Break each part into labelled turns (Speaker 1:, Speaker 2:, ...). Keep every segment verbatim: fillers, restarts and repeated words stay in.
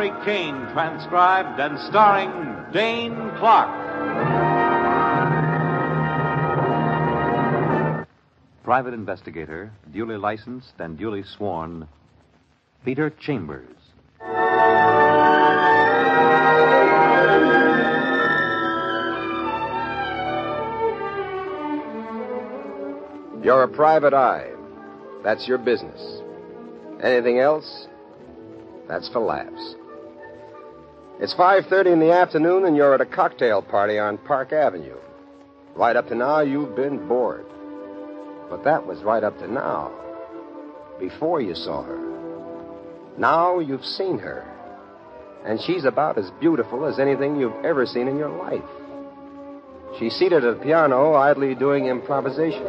Speaker 1: Kane, transcribed and starring Dane Clark. Private investigator, duly licensed and duly sworn, Peter Chambers.
Speaker 2: You're a private eye. That's your business. Anything else? That's for laughs. It's five thirty in the afternoon, and you're at a cocktail party on Park Avenue. Right up to now, you've been bored. But that was right up to now, before you saw her. Now you've seen her, and she's about as beautiful as anything you've ever seen in your life. She's seated at a piano, idly doing improvisation.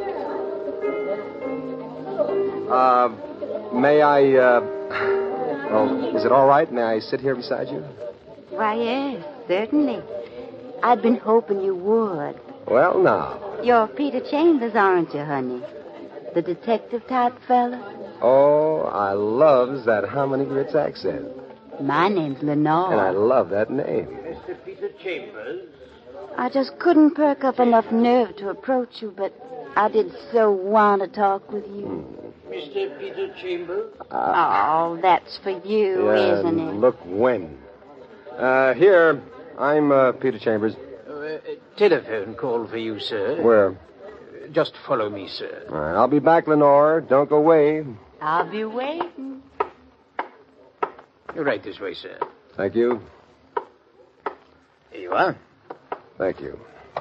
Speaker 2: Uh, may I, uh... Well, is it all right? May I sit here beside you?
Speaker 3: Why, yes, certainly. I'd been hoping you would.
Speaker 2: Well, now.
Speaker 3: You're Peter Chambers, aren't you, honey? The detective type fella?
Speaker 2: Oh, I loves that Harmony Grits accent.
Speaker 3: My name's Lenore.
Speaker 2: And I love that name.
Speaker 4: Mister Peter Chambers?
Speaker 3: I just couldn't perk up enough nerve to approach you, but I did so want to talk with you.
Speaker 2: Hmm.
Speaker 4: Mister Peter Chambers?
Speaker 2: Uh,
Speaker 3: oh, that's for you,
Speaker 2: yeah,
Speaker 3: isn't it?
Speaker 2: Look when. Uh, here, I'm uh, Peter Chambers.
Speaker 4: Uh, uh, telephone call for you, sir.
Speaker 2: Where?
Speaker 4: Uh, just follow me, sir.
Speaker 2: All right, I'll be back, Lenore. Don't go away.
Speaker 3: I'll be waiting.
Speaker 4: Right this way, sir.
Speaker 2: Thank you.
Speaker 4: Here you are.
Speaker 2: Thank you.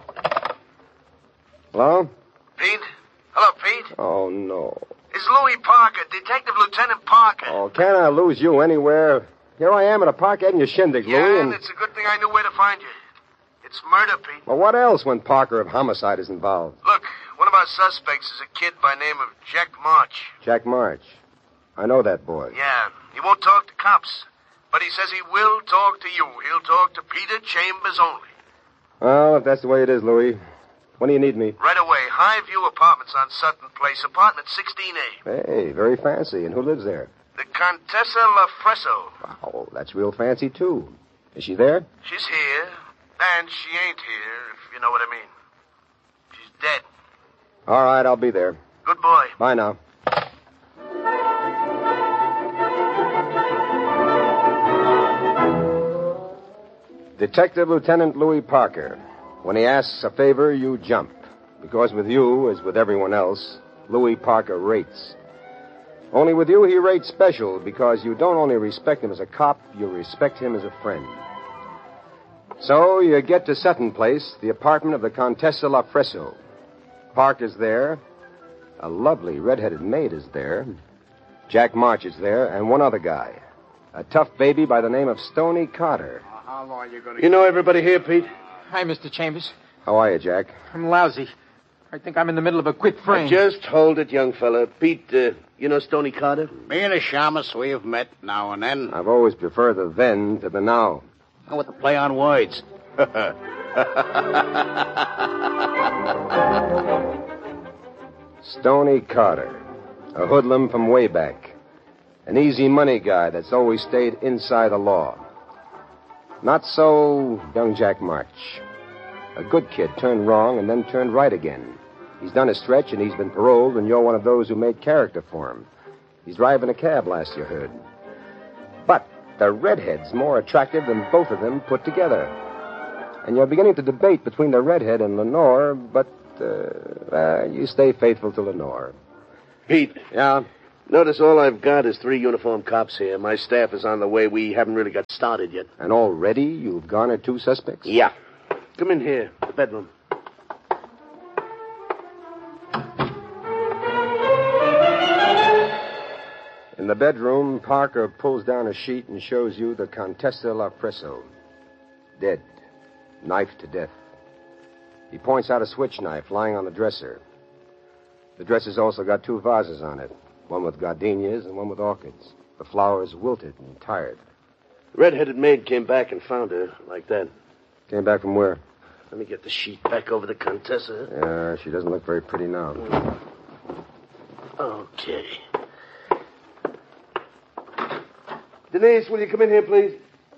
Speaker 2: Hello?
Speaker 5: Pete? Hello, Pete?
Speaker 2: Oh, no.
Speaker 5: It's Louis Parker, Detective Lieutenant Parker.
Speaker 2: Oh, can I lose you anywhere? Here I am at a park heading your shindig,
Speaker 5: yeah,
Speaker 2: Louis,
Speaker 5: and it's a good thing I knew where to find you. It's murder, Pete.
Speaker 2: Well, what else when Parker of Homicide is involved?
Speaker 5: Look, one of our suspects is a kid by name of Jack March.
Speaker 2: Jack March. I know that boy.
Speaker 5: Yeah, he won't talk to cops, but he says he will talk to you. He'll talk to Peter Chambers only.
Speaker 2: Well, if that's the way it is, Louis. When do you need me?
Speaker 5: Right away. Highview Apartments on Sutton Place, apartment sixteen A.
Speaker 2: Hey, very fancy. And who lives there?
Speaker 5: The Contessa Lafresso.
Speaker 2: Wow, that's real fancy, too. Is she there?
Speaker 5: She's here, and she ain't here, if you know what I mean. She's dead.
Speaker 2: All right, I'll be there.
Speaker 5: Good boy.
Speaker 2: Bye now. Detective Lieutenant Louis Parker. When he asks a favor, you jump. Because with you, as with everyone else, Louis Parker rates. Only with you, he rates special because you don't only respect him as a cop, you respect him as a friend. So you get to Sutton Place, the apartment of the Contessa Lafresso. Park is there. A lovely red-headed maid is there. Jack March is there, and one other guy. A tough baby by the name of Stoney Carter.
Speaker 4: How long are you going to...
Speaker 5: You know everybody here, Pete?
Speaker 4: Hi, Mister Chambers.
Speaker 2: How are you, Jack?
Speaker 4: I'm lousy. I think I'm in the middle of a quick frame.
Speaker 5: Just hold it, young fella. Pete, uh, you know Stoney Carter?
Speaker 6: Me and the Shamus, we have met now and then.
Speaker 2: I've always preferred the then to the now.
Speaker 6: And with the play on words.
Speaker 2: Stoney Carter, a hoodlum from way back. An easy money guy that's always stayed inside the law. Not so young Jack March. A good kid turned wrong and then turned right again. He's done his stretch and he's been paroled, and you're one of those who made character for him. He's driving a cab last you heard. But the redhead's more attractive than both of them put together. And you're beginning to debate between the redhead and Lenore, but uh, uh, you stay faithful to Lenore.
Speaker 5: Pete.
Speaker 2: Yeah?
Speaker 5: Notice all I've got is three uniformed cops here. My staff is on the way. We haven't really got started yet.
Speaker 2: And already you've garnered two suspects?
Speaker 5: Yeah. Come in here, the bedroom.
Speaker 2: In the bedroom, Parker pulls down a sheet and shows you the Contessa Lafresso. Dead. Knifed to death. He points out a switch knife lying on the dresser. The dresser's also got two vases on it. One with gardenias and one with orchids. The flowers wilted and tired.
Speaker 5: The red-headed maid came back and found her like that.
Speaker 2: Came back from where?
Speaker 5: Let me get the sheet back over the Contessa.
Speaker 2: Yeah, she doesn't look very pretty now.
Speaker 5: Okay. Denise, will you come in here, please?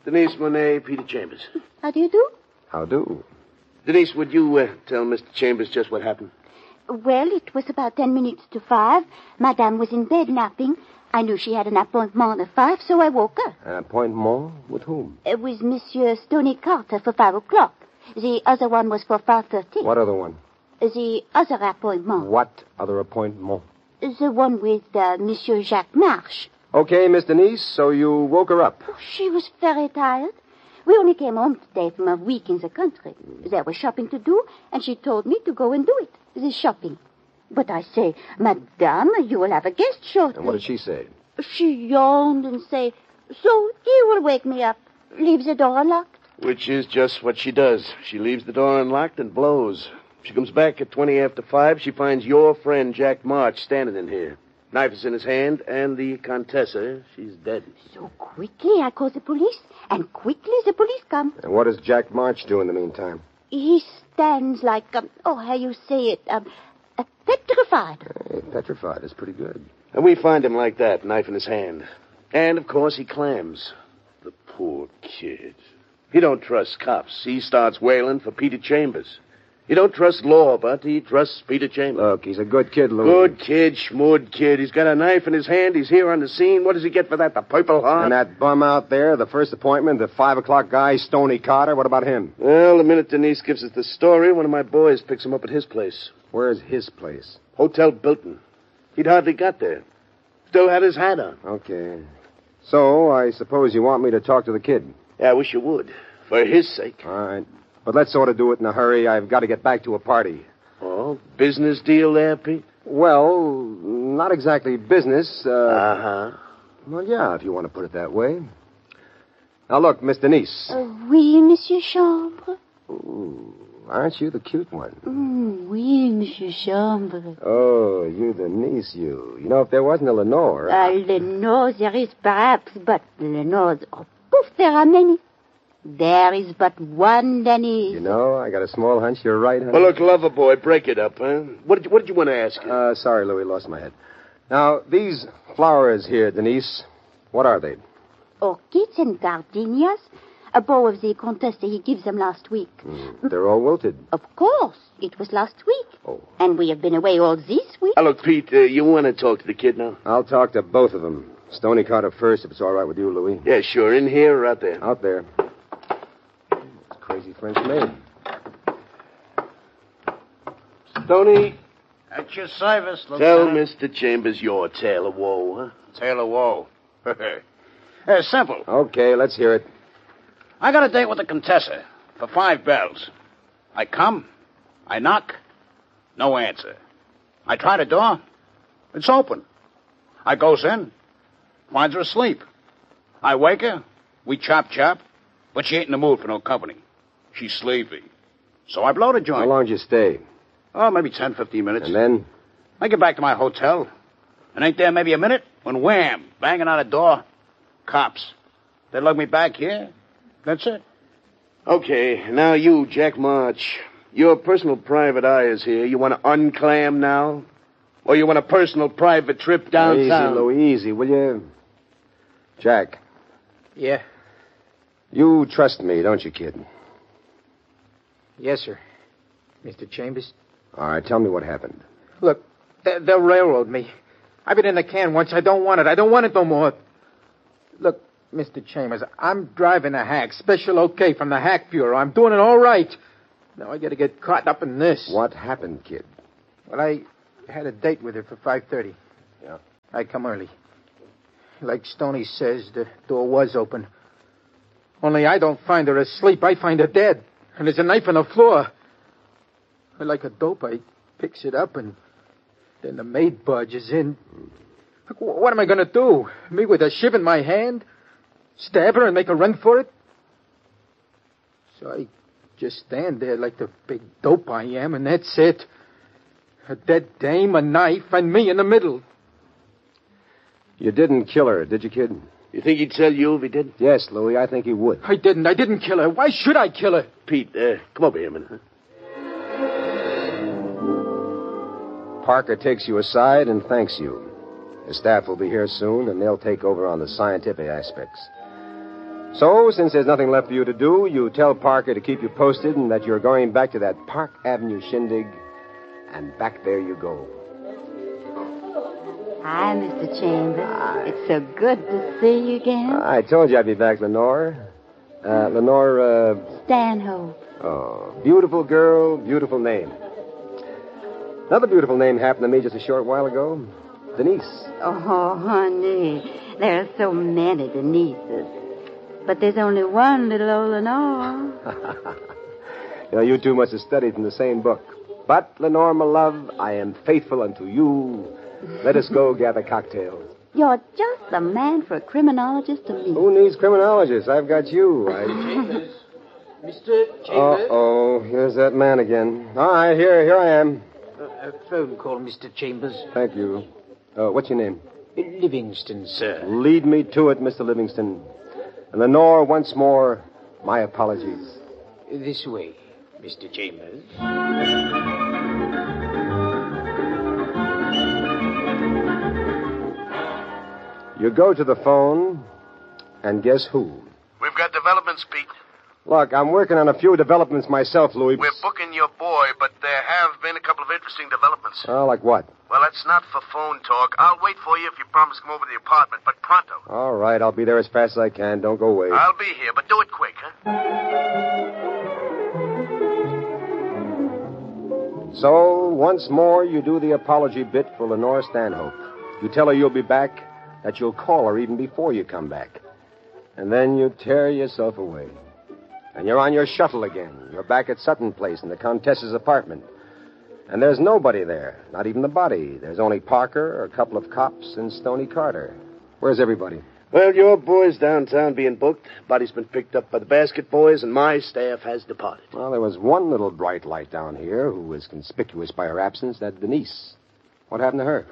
Speaker 7: Denise Monet, Peter Chambers.
Speaker 3: How do you do?
Speaker 2: How do?
Speaker 7: Denise, would you uh, tell Mister Chambers just what happened?
Speaker 3: Well, it was about ten minutes to five. Madame was in bed napping. I knew she had an appointment at five, so I woke her.
Speaker 2: An appointment? With whom?
Speaker 3: It was Monsieur Stoney Carter for five o'clock. The other one was for five thirty.
Speaker 2: What other one?
Speaker 3: The other appointment.
Speaker 2: What other appointment?
Speaker 3: The one with uh, Monsieur Jacques Marche.
Speaker 2: Okay, Miss Denise, so you woke her up.
Speaker 3: Oh, she was very tired. We only came home today from a week in the country. There was shopping to do, and she told me to go and do it, the shopping. But I say, Madame, you will have a guest shortly.
Speaker 2: And what did she say?
Speaker 3: She yawned and said, so you will wake me up. Leave the door unlocked.
Speaker 7: Which is just what she does. She leaves the door unlocked and blows. She comes back at twenty after five. She finds your friend, Jack March, standing in here. Knife is in his hand, and the Contessa, she's dead.
Speaker 3: So quickly I call the police, and quickly the police come.
Speaker 2: And what does Jack March do in the meantime?
Speaker 3: He stands like, um, oh, how you say it, um, uh, petrified.
Speaker 2: Hey, petrified is pretty good.
Speaker 7: And we find him like that, knife in his hand. And, of course, he clams. The poor kid. He don't trust cops. He starts wailing for Peter Chambers. He don't trust law, but he trusts Peter Chambers.
Speaker 2: Look, he's a good kid, Louis.
Speaker 7: Good kid, schmood kid. He's got a knife in his hand. He's here on the scene. What does he get for that? The Purple Heart?
Speaker 2: And that bum out there, the first appointment, the five o'clock guy, Stoney Carter, what about him?
Speaker 7: Well, the minute Denise gives us the story, one of my boys picks him up at his place.
Speaker 2: Where's his place?
Speaker 7: Hotel Bilton. He'd hardly got there. Still had his hat on.
Speaker 2: Okay. So, I suppose you want me to talk to the kid?
Speaker 7: Yeah, I wish you would. For his sake.
Speaker 2: All right. But let's sort of do it in a hurry. I've got to get back to a party.
Speaker 7: Oh, business deal there, Pete?
Speaker 2: Well, not exactly business. Uh,
Speaker 7: uh-huh.
Speaker 2: Well, yeah, if you want to put it that way. Now, look, Miss Denise.
Speaker 3: Uh, oui, Monsieur Chambre.
Speaker 2: Ooh, aren't you the cute one?
Speaker 3: Mm, oui, Monsieur Chambre.
Speaker 2: Oh, you the niece, you. You know, if there wasn't a Lenore...
Speaker 3: Uh, Lenore there is perhaps, but Lenore's... Oh, poof, there are many. There is but one Denise.
Speaker 2: You know, I got a small hunch you're right, honey.
Speaker 7: Well, look, lover boy, break it up, huh? What did you, what did you want to ask her?
Speaker 2: Uh, sorry, Louis, lost my head. Now, these flowers here, Denise, what are they?
Speaker 3: Orchids and gardenias. A bow of the Contessa, he gives them last week.
Speaker 2: Mm, they're all wilted.
Speaker 3: Of course. It was last week.
Speaker 2: Oh.
Speaker 3: And we have been away all this week.
Speaker 7: Uh, look, Pete, uh, you want to talk to the kid now?
Speaker 2: I'll talk to both of them. Stoney Carter first, if it's all right with you, Louis.
Speaker 7: Yeah, sure. In here or out there?
Speaker 2: Out there. Crazy French maid.
Speaker 7: Stoney,
Speaker 6: At your service,
Speaker 7: tell
Speaker 6: Lieutenant.
Speaker 7: Mister Chambers your tale of woe, huh?
Speaker 6: Tale of woe. uh, simple.
Speaker 2: Okay, let's hear it.
Speaker 6: I got a date with the Contessa for five bells. I come. I knock. No answer. I try the door. It's open. I goes in. Finds her asleep. I wake her. We chop chop. But she ain't in the mood for no company. She's sleepy. So I blow the joint.
Speaker 2: How long did you stay?
Speaker 6: Oh, maybe ten, fifteen minutes.
Speaker 2: And then?
Speaker 6: I get back to my hotel. And ain't there maybe a minute when wham, banging on the door, cops. They lug me back here. That's it.
Speaker 7: Okay, now you, Jack March. Your personal private eye is here. You want to unclam now? Or you want a personal private trip downtown?
Speaker 2: Easy, Louis, easy, will you? Jack,
Speaker 4: Yeah?
Speaker 2: you trust me, don't you, kid?
Speaker 4: Yes, sir. Mister Chambers?
Speaker 2: All right, tell me what happened.
Speaker 4: Look, they- they'll railroad me. I've been in the can once. I don't want it. I don't want it no more. Look, Mister Chambers, I'm driving a hack, special okay from the Hack Bureau. I'm doing it all right. Now I got to get caught up in this.
Speaker 2: What happened, kid?
Speaker 4: Well, I had a date with her for five thirty.
Speaker 2: Yeah.
Speaker 4: I come early. Like Stoney says, the door was open. Only I don't find her asleep. I find her dead. And there's a knife on the floor. Like a dope, I picks it up, and then the maid barges in. Look, wh- what am I going to do? Me with a shiv in my hand? Stab her and make her run for it? So I just stand there like the big dope I am, and that's it. A dead dame, a knife, and me in the middle.
Speaker 2: You didn't kill her, did you, kid?
Speaker 7: You think he'd tell you if he did?
Speaker 2: Yes, Louis, I think he would.
Speaker 4: I didn't. I didn't kill her. Why should I kill her?
Speaker 7: Pete, uh, come over here a minute, huh?
Speaker 2: Parker takes you aside and thanks you. His staff will be here soon, and they'll take over on the scientific aspects. So, since there's nothing left for you to do, you tell Parker to keep you posted and that you're going back to that Park Avenue shindig, and back there you go.
Speaker 3: Hi, Mister Chambers. Hi. It's so good to see you again.
Speaker 2: I told you I'd be back, Lenore. Uh, Lenore, uh...
Speaker 3: Stanhope.
Speaker 2: Oh, beautiful girl, beautiful name. Another beautiful name happened to me just a short while ago. Denise.
Speaker 3: Oh, honey, there are so many Denises. But there's only one little old Lenore.
Speaker 2: You know, you two must have studied from the same book. But, Lenore, my love, I am faithful unto you. Let us go gather cocktails.
Speaker 3: You're just the man for a criminologist to meet.
Speaker 2: Who needs criminologists? I've got you. I...
Speaker 4: Chambers. Mister Chambers?
Speaker 2: Uh-oh, here's that man again. All right, here, here I am.
Speaker 4: Uh, a phone call, Mister Chambers.
Speaker 2: Thank you. Uh, what's your name?
Speaker 4: Livingston, sir.
Speaker 2: Lead me to it, Mister Livingston. And Lenore, once more, my apologies.
Speaker 4: This way, Mister Chambers.
Speaker 2: You go to the phone, and guess who?
Speaker 5: We've got developments, Pete.
Speaker 2: Look, I'm working on a few developments myself, Louis.
Speaker 5: We're booking your boy, but there have been a couple of interesting developments.
Speaker 2: Oh, like what?
Speaker 5: Well, that's not for phone talk. I'll wait for you if you promise to come over to the apartment, but pronto.
Speaker 2: All right, I'll be there as fast as I can. Don't go away.
Speaker 5: I'll be here, but do it quick, huh?
Speaker 2: So, once more, you do the apology bit for Lenore Stanhope. You tell her you'll be back, that you'll call her even before you come back. And then you tear yourself away. And you're on your shuttle again. You're back at Sutton Place in the Countess's apartment. And there's nobody there, not even the body. There's only Parker, a couple of cops, and Stoney Carter. Where's everybody?
Speaker 7: Well, your boy's downtown being booked. Body's been picked up by the basket boys, and my staff has departed.
Speaker 2: Well, there was one little bright light down here who was conspicuous by her absence, that Denise. What happened to her?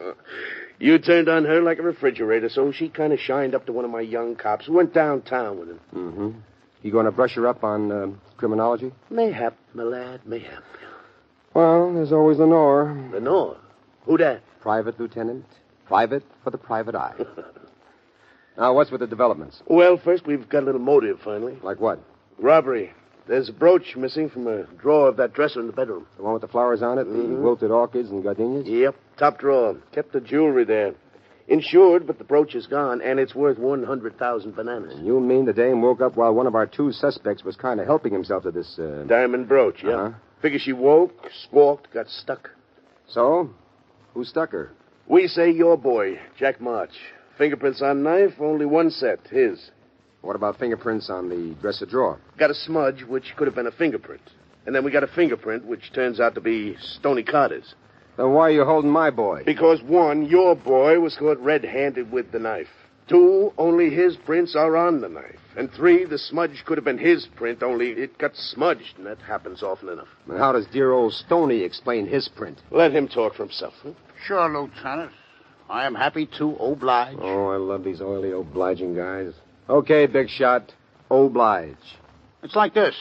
Speaker 7: You turned on her like a refrigerator, so she kind of shined up to one of my young cops who went downtown with him.
Speaker 2: Mm-hmm. You going to brush her up on uh, criminology?
Speaker 7: Mayhap, my lad, mayhap.
Speaker 2: Well, there's always Lenore.
Speaker 7: Lenore? Who that?
Speaker 2: Private lieutenant. Private for the private eye. Now, what's with the developments?
Speaker 7: Well, first, we've got a little motive, finally.
Speaker 2: Like what?
Speaker 7: Robbery. There's a brooch missing from a drawer of that dresser in the bedroom.
Speaker 2: The one with the flowers on it?
Speaker 7: Mm-hmm.
Speaker 2: The wilted orchids and gardenias?
Speaker 7: Yep, top drawer. Kept the jewelry there. Insured, but the brooch is gone, and it's worth one hundred thousand bananas.
Speaker 2: And you mean the dame woke up while one of our two suspects was kind of helping himself to this, uh...
Speaker 7: Diamond brooch, yeah.
Speaker 2: Uh-huh.
Speaker 7: Figure she woke, squawked, got stuck.
Speaker 2: So? Who stuck her?
Speaker 7: We say your boy, Jack March. Fingerprints on knife, only one set, his.
Speaker 2: What about fingerprints on the dresser drawer?
Speaker 7: Got a smudge, which could have been a fingerprint. And then we got a fingerprint, which turns out to be Stoney Carter's.
Speaker 2: Then why are you holding my boy?
Speaker 7: Because, one, your boy was caught red-handed with the knife. Two, only his prints are on the knife. And three, the smudge could have been his print, only it got smudged, and that happens often enough.
Speaker 2: And how does dear old Stoney explain his print?
Speaker 7: Let him talk for himself. Huh?
Speaker 6: Sure, Lieutenant. I am happy to oblige.
Speaker 2: Oh, I love these oily, obliging guys. Okay, big shot. Oblige.
Speaker 6: It's like this.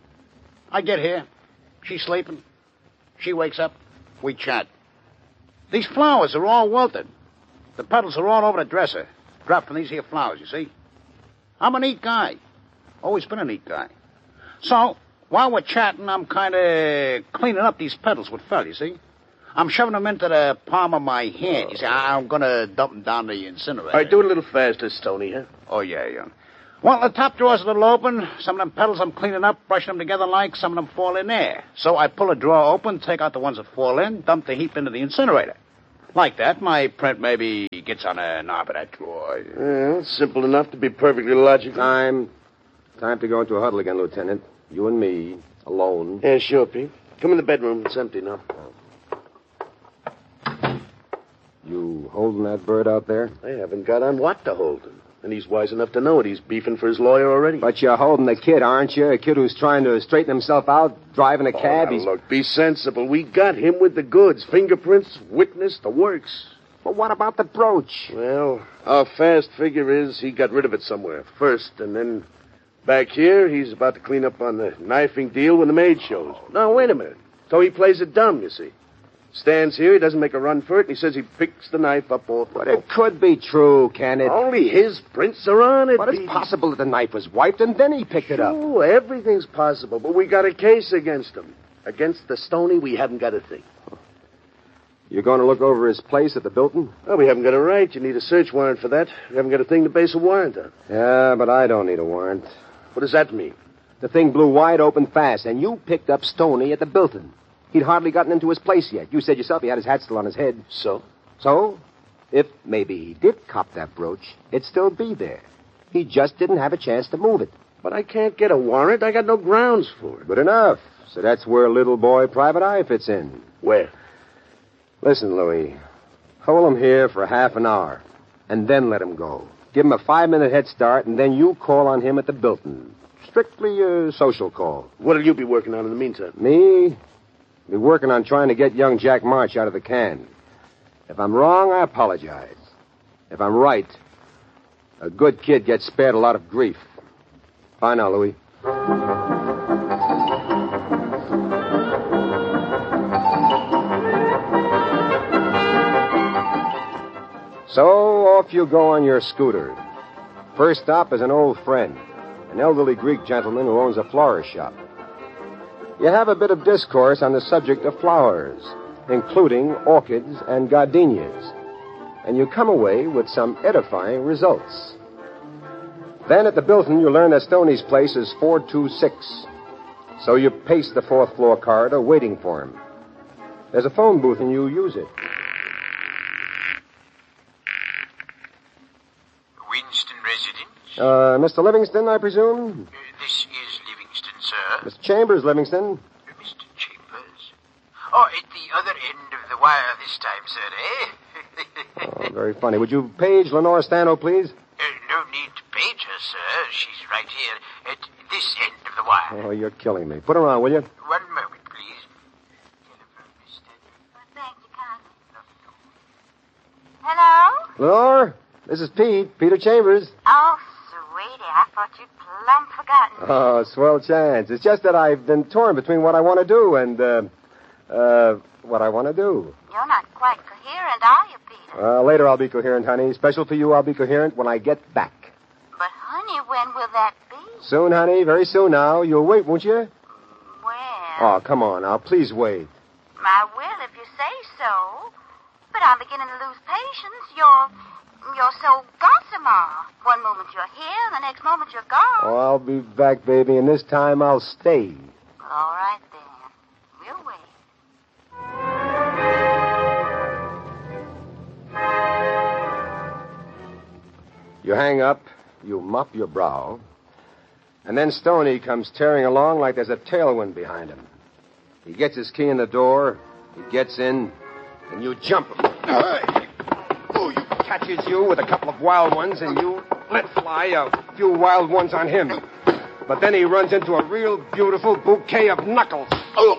Speaker 6: I get here. She's sleeping. She wakes up. We chat. These flowers are all wilted. The petals are all over the dresser. Dropped from these here flowers, you see. I'm a neat guy. Always been a neat guy. So, while we're chatting, I'm kind of cleaning up these petals with fell, you see. I'm shoving them into the palm of my hand. You see, I'm going to dump them down the incinerator.
Speaker 7: All right, do it a little faster, Stoney, huh?
Speaker 6: Oh, yeah, yeah. Well, the top drawer's a little open. Some of them petals I'm cleaning up, brushing them together like some of them fall in there. So I pull a drawer open, take out the ones that fall in, dump the heap into the incinerator. Like that, my print maybe gets on a knob of that drawer.
Speaker 7: Yeah, it's simple enough to be perfectly logical.
Speaker 2: Time. Time to go into a huddle again, Lieutenant. You and me, alone.
Speaker 7: Yeah, sure, Pete. Come in the bedroom. It's empty now.
Speaker 2: You holding that bird out there?
Speaker 7: I haven't got on what to hold him. And he's wise enough to know it. He's beefing for his lawyer already.
Speaker 2: But you're holding the kid, aren't you? A kid who's trying to straighten himself out, driving a cab.
Speaker 7: Oh, now,
Speaker 2: He's...
Speaker 7: look, be sensible. We got him with the goods. Fingerprints, witness, the works.
Speaker 2: But what about the brooch?
Speaker 7: Well, our fast figure is he got rid of it somewhere first, and then back here, he's about to clean up on the knifing deal when the maid shows. Now, wait a minute. So he plays it dumb, you see. Stands here, he doesn't make a run for it, and he says he picks the knife up off the
Speaker 2: But it could be true, can it?
Speaker 7: Only his prints are on it.
Speaker 2: But it's
Speaker 7: Petey.
Speaker 2: possible that the knife was wiped and then he picked it up.
Speaker 7: Sure, everything's possible, but we got a case against him. Against the Stoney, we haven't got a thing.
Speaker 2: You're going to look over his place at the Bilton?
Speaker 7: Well, we haven't got a right. You need a search warrant for that. We haven't got a thing to base a warrant on.
Speaker 2: Yeah, but I don't need a warrant.
Speaker 7: What does that mean?
Speaker 2: The thing blew wide open fast, and you picked up Stoney at the Bilton. He'd hardly gotten into his place yet. You said yourself he had his hat still on his head.
Speaker 7: So?
Speaker 2: So, if maybe he did cop that brooch, it'd still be there. He just didn't have a chance to move it.
Speaker 7: But I can't get a warrant. I got no grounds for it.
Speaker 2: Good enough. So that's where little boy Private Eye fits in.
Speaker 7: Where?
Speaker 2: Listen, Louis. Hold him here for half an hour, and then let him go. Give him a five-minute head start, and then you call on him at the Bilton. Strictly a social call.
Speaker 7: What'll you be working on in the meantime?
Speaker 2: Me? Be working on trying to get young Jack March out of the can. If I'm wrong, I apologize. If I'm right, a good kid gets spared a lot of grief. Bye now, Louis. So off you go on your scooter. First stop is an old friend, an elderly Greek gentleman who owns a florist shop. You have a bit of discourse on the subject of flowers, including orchids and gardenias, and you come away with some edifying results. Then at the Bilton, you learn that Stoney's place is four two six, so you pace the fourth floor corridor waiting for him. There's a phone booth and you use it.
Speaker 5: Winston residence?
Speaker 2: Uh, Mister Livingston, I presume?
Speaker 5: Uh, this is Livingston, sir.
Speaker 2: Mister Chambers, Livingston.
Speaker 5: Uh, Mister Chambers? Oh, at the other end of the wire this time, sir, eh?
Speaker 2: Oh, very funny. Would you page Lenore Stano, please?
Speaker 5: Uh, no need to page her, sir. She's right here at this end of the wire.
Speaker 2: Oh, you're killing me. Put her on, will you?
Speaker 5: One moment, please. Telephone, Mister
Speaker 3: Thank you kindly. Hello?
Speaker 2: Lenore, this is Pete, Peter Chambers.
Speaker 3: Oh, sweetie, I thought you'd plumb forgotten.
Speaker 2: Oh, swell chance. It's just that I've been torn between what I want to do and, uh, uh, what I want to do.
Speaker 3: You're not quite coherent, are you, Peter?
Speaker 2: Uh, later I'll be coherent, honey. Special for you, I'll be coherent when I get back.
Speaker 3: But, honey, when will that be?
Speaker 2: Soon, honey. Very soon now. You'll wait, won't you?
Speaker 3: Well,
Speaker 2: Oh, come on now. Please wait.
Speaker 3: I will if you say so. But I'm beginning to lose patience. You're... You're so gossamer. One moment you're here, the next moment you're gone.
Speaker 2: Oh, I'll be back, baby, and this time I'll stay.
Speaker 3: All right, then. We'll wait.
Speaker 2: You hang up, you mop your brow, and then Stoney comes tearing along like there's a tailwind behind him. He gets his key in the door, he gets in, and you jump him. Oh, he catches you with a couple of wild ones, and you let fly a few wild ones on him. But then he runs into a real beautiful bouquet of knuckles. Oh.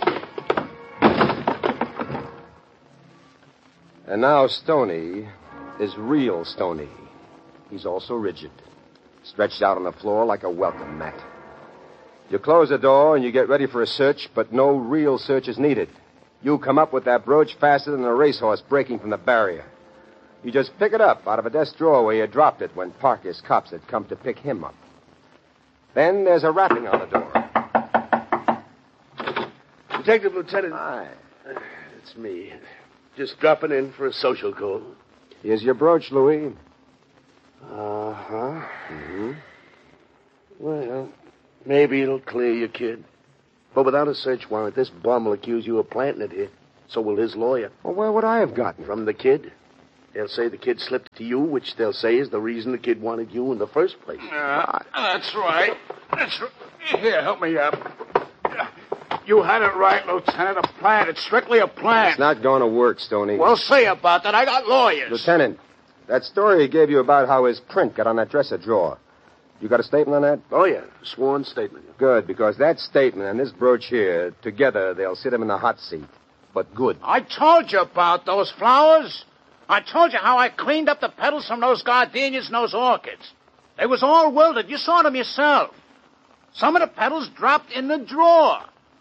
Speaker 2: And now Stoney is real Stoney. He's also rigid, stretched out on the floor like a welcome mat. You close the door and you get ready for a search, but no real search is needed. You come up with that brooch faster than a racehorse breaking from the barrier. You just pick it up out of a desk drawer where you dropped it when Parker's cops had come to pick him up. Then there's a rapping on the door.
Speaker 7: Detective Lieutenant.
Speaker 2: Hi.
Speaker 7: It's me. Just dropping in for a social call.
Speaker 2: Here's your brooch, Louis.
Speaker 7: Uh-huh.
Speaker 2: Mm-hmm.
Speaker 7: Well, maybe it'll clear you, kid. But without a search warrant, this bum will accuse you of planting it here. So will his lawyer.
Speaker 2: Well, where would I have gotten it?
Speaker 7: From the kid. They'll say the kid slipped it to you, which they'll say is the reason the kid wanted you in the first place.
Speaker 6: Uh, that's right. That's right. Here, help me up. You had it right, Lieutenant. A plan. It's strictly a plan.
Speaker 2: It's not going to work, Stoney.
Speaker 6: We'll see about that. I got lawyers.
Speaker 2: Lieutenant, that story he gave you about how his print got on that dresser drawer. You got a statement on that?
Speaker 7: Oh, yeah. Sworn statement.
Speaker 2: Good, because that statement and this brooch here, together, they'll sit him in the hot seat. But good.
Speaker 6: I told you about those flowers. I told you how I cleaned up the petals from those gardenias and those orchids. They was all wilted. You saw them yourself. Some of the petals dropped in the drawer.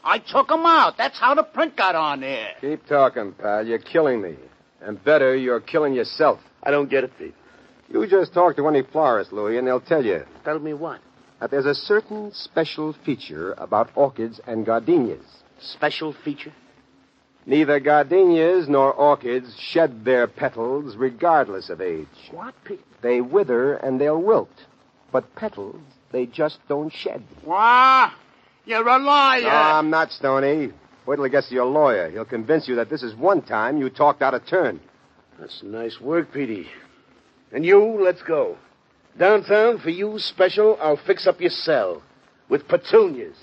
Speaker 6: I took him out. That's how the print got on there.
Speaker 2: Keep talking, pal. You're killing me. And better, you're killing yourself.
Speaker 7: I don't get it, Pete.
Speaker 2: You just talk to any florist, Louis, and they'll tell you
Speaker 7: Tell me what?
Speaker 2: that there's a certain special feature about orchids and gardenias.
Speaker 7: Special feature?
Speaker 2: Neither gardenias nor orchids shed their petals regardless of age.
Speaker 7: What, Pete?
Speaker 2: They wither and they'll wilt. But petals, they just don't shed.
Speaker 6: What? You're a liar.
Speaker 2: No, I'm not, Stoney. Wait till he gets to your lawyer. He'll convince you that this is one time you talked out of turn.
Speaker 7: That's nice work, Petey. And you, let's go. Downtown, for you special, I'll fix up your cell with petunias.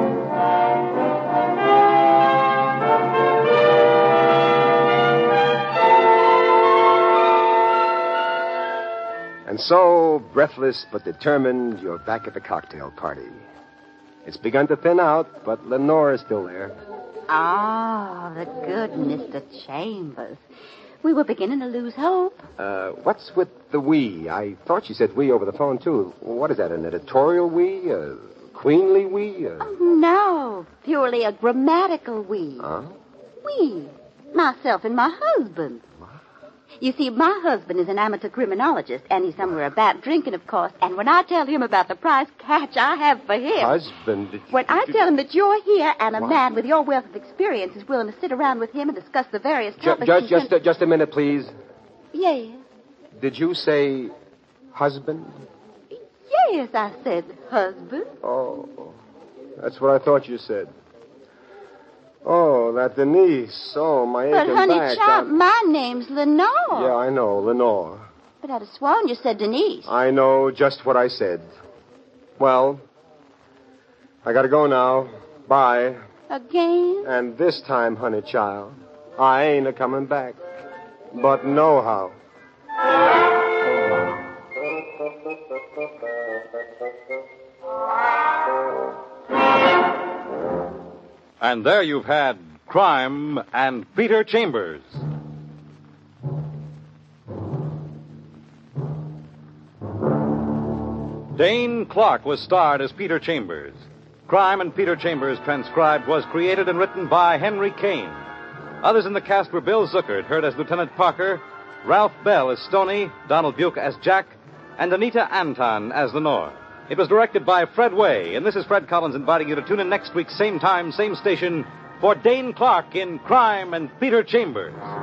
Speaker 2: And so, breathless but determined, you're back at the cocktail party. It's begun to thin out, but Lenore is still there.
Speaker 3: Ah, the good Mister Chambers. We were beginning to lose hope.
Speaker 2: Uh, what's with the we? I thought she said we over the phone, too. What is that, an editorial we? A queenly we? A...
Speaker 3: Oh, no, purely a grammatical we.
Speaker 2: Huh?
Speaker 3: We. Myself and my husband. You see, my husband is an amateur criminologist, and he's somewhere about drinking, of course. And when I tell him about the price catch I have for him...
Speaker 2: Husband?
Speaker 3: When I tell him that you're here and a
Speaker 2: What?
Speaker 3: man with your wealth of experience is willing to sit around with him and discuss the various
Speaker 2: Ju-
Speaker 3: topics...
Speaker 2: just,
Speaker 3: he
Speaker 2: just,
Speaker 3: can-
Speaker 2: uh, just a minute, please.
Speaker 3: Yes.
Speaker 2: Did you say husband?
Speaker 3: Yes, I said husband.
Speaker 2: Oh, that's what I thought you said. Oh, that Denise. Oh, my
Speaker 3: But,
Speaker 2: aching
Speaker 3: honey,
Speaker 2: back.
Speaker 3: child,
Speaker 2: I'm-
Speaker 3: my name's Lenore.
Speaker 2: Yeah, I know, Lenore.
Speaker 3: But I'd have sworn you said Denise.
Speaker 2: I know just what I said. Well, I gotta go now. Bye.
Speaker 3: Again?
Speaker 2: And this time, honey child, I ain't a coming back. But know how.
Speaker 1: And there you've had Crime and Peter Chambers. Dane Clark was starred as Peter Chambers. Crime and Peter Chambers, transcribed, was created and written by Henry Kane. Others in the cast were Bill Zuckert, heard as Lieutenant Parker, Ralph Bell as Stoney, Donald Buke as Jack, and Anita Anton as Lenore. It was directed by Fred Way, and this is Fred Collins inviting you to tune in next week, same time, same station, for Dane Clark in Crime and Peter Chambers.